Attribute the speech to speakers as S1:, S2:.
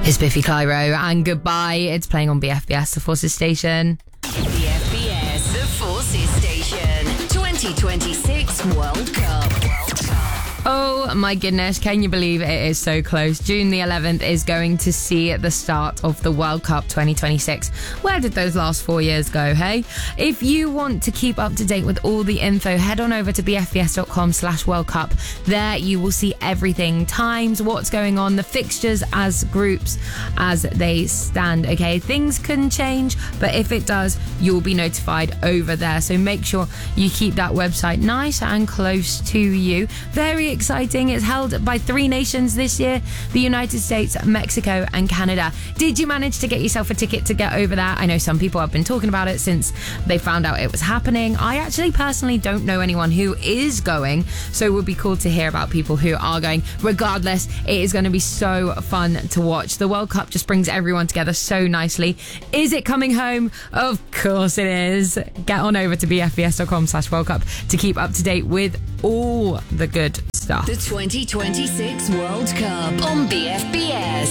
S1: It's Biffy Clyro and Goodbye. It's playing on BFBS, the Forces station.
S2: BFBS, the Forces station. 2026 World Cup.
S1: Oh my goodness, can you believe it is so close? June the 11th is going to see the start of the World Cup 2026. Where did those last 4 years go, hey? If you want to keep up to date with all the info, head on over to bfbs.com/World Cup. There you will see everything, times, what's going on, the fixtures as groups as they stand, okay? Things can change, but if it does, you'll be notified over there. So make sure you keep that website nice and close to you. Very exciting. It's held by 3 nations this year: the United States, Mexico and Canada. Did you manage to get yourself a ticket to get over there? I know some people have been talking about it since they found out it was happening. I actually personally don't know anyone who is going, so it would be cool to hear about people who are going. Regardless, it is going to be so fun to watch. The World Cup just brings everyone together so nicely. Is it coming home? Of course it is. Get on over to bfbs.com/World Cup to keep up to date with all the good stuff.
S2: The 2026 World Cup on BFBS.